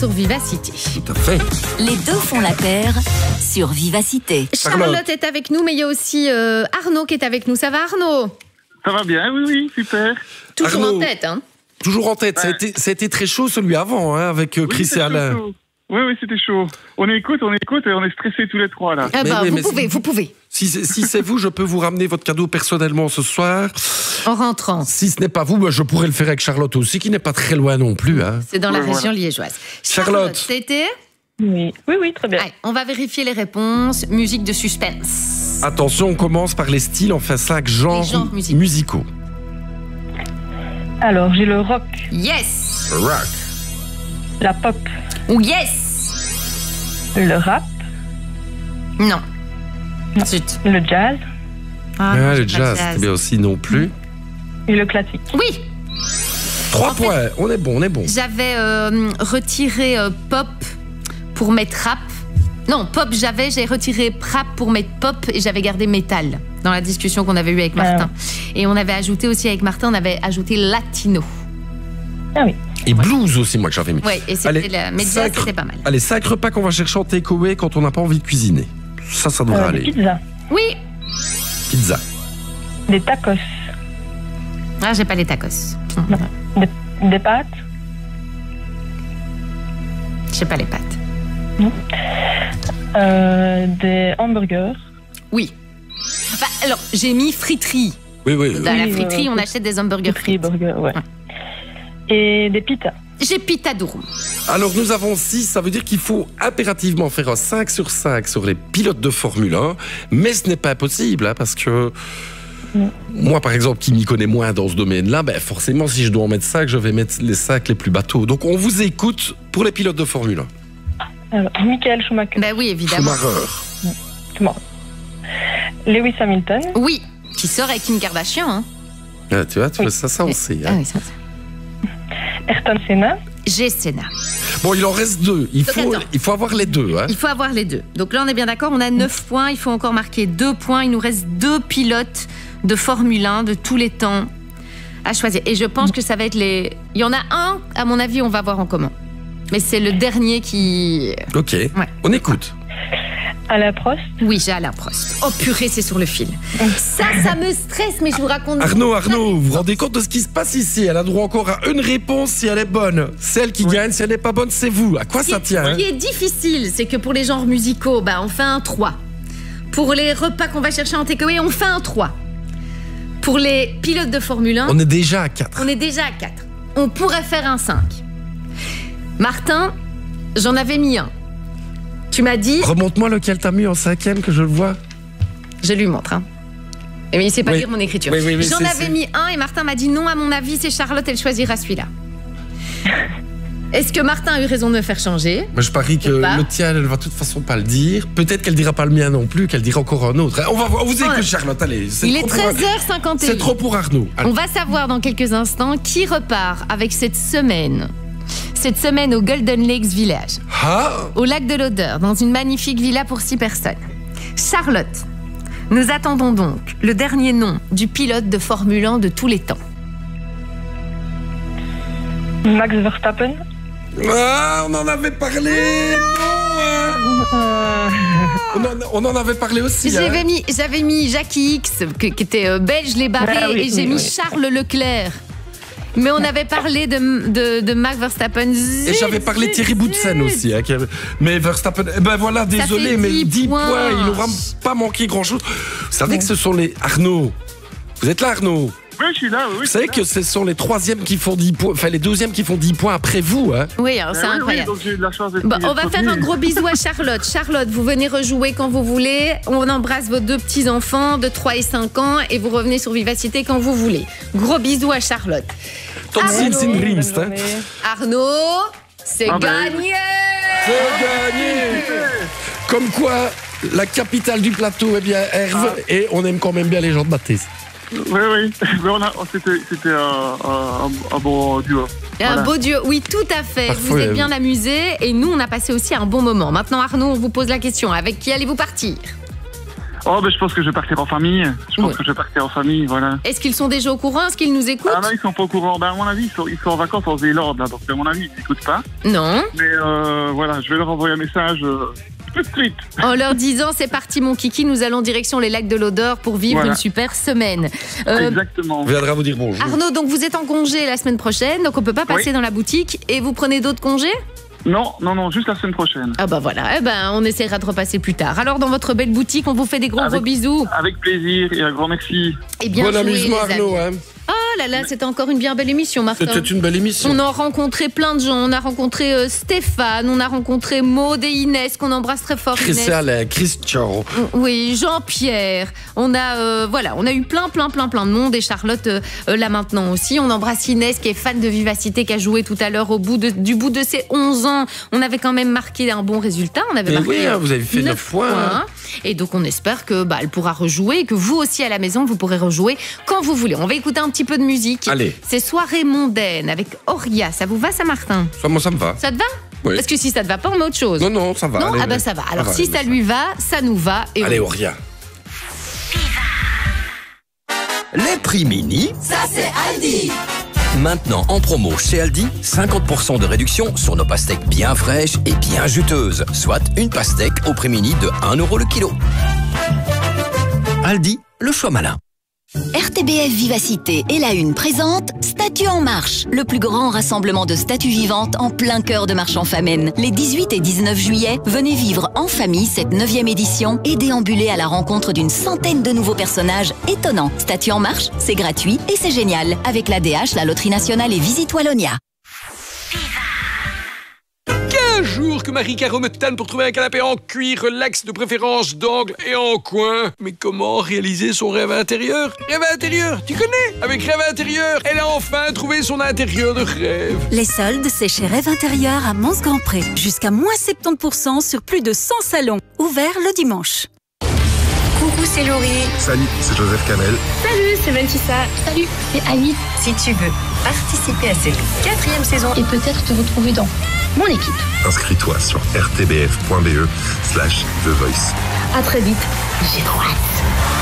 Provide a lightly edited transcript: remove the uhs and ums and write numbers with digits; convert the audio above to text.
sur Vivacité. Tout à fait. Les deux font la paire sur Vivacité. Charlotte est avec nous, mais il y a aussi Arnaud qui est avec nous. Ça va, Arnaud? Ça va bien, oui, super. Toujours Arnaud, en tête, hein? Toujours en tête. Ouais. Ça a été très chaud celui avant, hein, avec Chris et Alain. Chaud. Oui, c'était chaud. On écoute et on est stressés tous les trois, là. Ah bah, Mais vous pouvez. Si c'est vous, je peux vous ramener votre cadeau personnellement ce soir. En rentrant. Si ce n'est pas vous, je pourrais le faire avec Charlotte aussi, qui n'est pas très loin non plus. Hein. C'est dans la Ouais, région liégeoise. Charlotte. C'était? Oui, très bien. Allez, on va vérifier les réponses. Musique de suspense. Attention, on commence par les styles, enfin 5 genres, Les genres musicaux. Alors, j'ai le rock, Yes! Rock. la pop, Ou yes! le rap, Non. Non. Zut. le jazz Ah, Ah, j'ai le pas jazz, c'est bien aussi non plus. et le classique. Oui, 3 points, on est bon. j'avais retiré pop pour mettre rap. Non, pop j'ai retiré rap pour mettre pop et j'avais gardé métal dans la discussion qu'on avait eue avec Martin. Et on avait ajouté aussi avec Martin, on avait ajouté latino. Ah oui. Et blues aussi, moi, que j'avais mis. Ouais, et Allez, c'était mais jazz, cinq- c'était pas mal. Allez, 5 repas qu'on va chercher en takeaway quand on n'a pas envie de cuisiner. Ça devrait Des aller. pizzas, Oui. Pizza. des tacos, Ah, j'ai pas les tacos. des pâtes, J'ai pas les pâtes. des hamburgers, Oui. Enfin, alors, j'ai mis friterie. Oui. Dans la Oui, friterie, on oui. achète des hamburgers frits, frites. burgers, ouais. Et des pizzas. J'ai pita durum. Alors, nous avons 6, ça veut dire qu'il faut impérativement faire un 5 sur 5 sur les pilotes de Formule 1, mais ce n'est pas impossible, hein, parce que moi, par exemple, qui m'y connais moins dans ce domaine-là, forcément, si je dois en mettre 5, je vais mettre les 5 les plus bateaux. Donc, on vous écoute pour les pilotes de Formule 1. Alors, Michael Schumacher, Ben oui, évidemment. Schumacher. bon. Lewis Hamilton, Oui, qui sort avec Kim Kardashian. Hein. Ah, tu vois, ça on sait. Ah Hein. oui, ça. Ayrton Senna, J'ai Senna. Bon, il en reste 2. Il Donc, faut attends. avoir les 2. Hein. Il faut avoir les deux. Donc là, on est bien d'accord, on a 9 points. Il faut encore marquer 2 points. Il nous reste 2 pilotes de Formule 1 de tous les temps à choisir. Et je pense que ça va être les... Il y en a un, à mon avis, on va voir en commun. Mais c'est le dernier qui... Ok, on écoute. Alain Prost, Oui, j'ai Alain Prost. Oh purée, c'est sur le fil. Ça me stresse, mais je vous raconte... Arnaud, vous vous rendez compte de ce qui se passe ici? Elle a droit encore à une réponse si elle est bonne. Celle qui gagne, si elle n'est pas bonne, c'est vous. À quoi ça tient? Ce qui est difficile, c'est que pour les genres musicaux, on fait un 3. Pour les repas qu'on va chercher en takeaway, on fait un 3. Pour les pilotes de Formule 1, On est déjà à 4. on est déjà à 4. On pourrait faire un 5. Martin, j'en avais mis un. Tu m'as dit... Remonte-moi lequel t'as mis en 5e que je le vois. Je lui montre. Hein. Mais il sait pas Oui. lire mon écriture. Oui, J'en c'est- avais mis un et Martin m'a dit non, à mon avis, c'est Charlotte, elle choisira celui-là. Est-ce que Martin a eu raison de me faire changer? Moi, je parie que Ou pas. le tien, elle va de toute façon pas le dire. Peut-être qu'elle dira pas le mien non plus, qu'elle dira encore un autre. On va voir. On vous écoute, Ouais. Charlotte. Allez. Il est trop pour- 13h51. C'est trop pour Arnaud. Allez. On va savoir dans quelques instants qui repart avec cette semaine. Cette semaine au Golden Lakes Village, Ah, au lac de l'Odeur, dans une magnifique villa pour 6 personnes. Charlotte, nous attendons donc le dernier nom du pilote de Formule 1 de tous les temps. Max Verstappen, Ah, on en avait parlé. Non, hein. On en avait parlé aussi. J'avais mis Jackie X, qui était belge, les barrés, Ah oui, et j'ai oui, mis oui. Charles Leclerc. Mais on avait parlé de Max Verstappen. Et j'avais parlé de Thierry Boutsen aussi. Hein, mais Verstappen, voilà, désolé, fait mais 10 10 points. points, il n'aura pas manqué grand-chose. Vous savez que ce sont les... Arnaud, vous êtes là, Arnaud? Oui, je suis là, oui. Vous savez que ce sont les 3e qui font 10 points, enfin les 2e qui font 10 points après vous, hein? Oui, alors, c'est incroyable. donc j'ai eu de la chance de Bon, on va faire un gros bisou à Charlotte. Charlotte, vous venez rejouer quand vous voulez. On embrasse vos 2 petits-enfants de 3 et 5 ans et vous revenez sur Vivacité quand vous voulez. Gros bisou à Charlotte. Tot ziens in Rimst, hein? Arnaud, c'est gagné. C'est gagné. Comme quoi, la capitale du plateau est bien Herve et on aime quand même bien les gens de Baptiste. Oui. Mais c'était un bon duo. Un beau Dieu, oui, tout à fait. Parfait. Vous êtes bien amusés et nous, on a passé aussi un bon moment. Maintenant, Arnaud, on vous pose la question. Avec qui allez-vous partir? Oh, ben je pense que je vais partir en famille. Voilà. Est-ce qu'ils sont déjà au courant? Est-ce qu'ils nous écoutent? Ah non, ils sont pas au courant. Ben, à mon avis, ils sont en vacances en Zélande, là. Donc, à mon avis, ils n'écoutent pas. Non. Mais voilà, je vais leur envoyer un message tout de suite. En leur disant, c'est parti mon kiki, nous allons direction les lacs de l'Odeur pour vivre une super semaine. Exactement. On viendra vous dire bonjour. Arnaud, donc vous êtes en congé la semaine prochaine, donc on peut pas passer dans la boutique. Et vous prenez d'autres congés? Non, juste la semaine prochaine. Ah bah voilà, on essaiera de repasser plus tard. Alors dans votre belle boutique, on vous fait des gros bisous. Avec plaisir et un grand merci. Et bien bon joué, amusement les Arnaud. amis. Oh là là, c'était encore une bien belle émission, Martin. C'était une belle émission. On a rencontré plein de gens. On a rencontré Stéphane, on a rencontré Maud et Inès, qu'on embrasse très fort. Christian, Christian. Oui, Jean-Pierre. On a on a eu plein de monde. Et Charlotte là maintenant aussi. On embrasse Inès qui est fan de Vivacité, qui a joué tout à l'heure du bout de ses 11 ans. On avait quand même marqué un bon résultat. On avait marqué vous avez fait 9 points. Et donc on espère que elle pourra rejouer et que vous aussi à la maison vous pourrez rejouer quand vous voulez. On va écouter un petit peu de musique. Allez. C'est Soirée mondaine avec Auria. Ça vous va, ça, Martin? Moi, ça me va. Ça te va? Oui. Parce que si ça te va pas, on met autre chose. Non, ça va. Non, allez, ça va. Alors si ça lui va, ça nous va. Et allez, Auria. Les prix mini, Ça, c'est Aldi. maintenant en promo chez Aldi, 50% de réduction sur nos pastèques bien fraîches et bien juteuses, soit une pastèque au prix mini de 1 € le kilo. Aldi, le choix malin. RTBF Vivacité et la Une présente Statues en marche, le plus grand rassemblement de statues vivantes en plein cœur de Marche-en-Famenne. Les 18 et 19 juillet, venez vivre en famille cette 9e édition et déambuler à la rencontre d'une centaine de nouveaux personnages étonnants. Statues en marche, c'est gratuit et c'est génial avec l'ADH, la Loterie Nationale et Visite Wallonia. 15 jours que Marie-Caro me tanne pour trouver un canapé en cuir relax, de préférence d'angle et en coin. Mais comment réaliser son rêve intérieur? Rêve intérieur, tu connais? Avec Rêve intérieur, elle a enfin trouvé son intérieur de rêve. Les soldes, c'est chez Rêve Intérieur à Mons-Grand-Pré. Jusqu'à moins 70% sur plus de 100 salons. Ouvert le dimanche. Coucou, c'est Laurie. Salut, c'est Joseph Kamel. Salut, c'est Valtissa. Salut, c'est Annie. Si tu veux participer à cette 4e saison Et peut-être te retrouver dans mon équipe. Inscris-toi sur rtbf.be/The Voice. À très vite. J'ai trop hâte.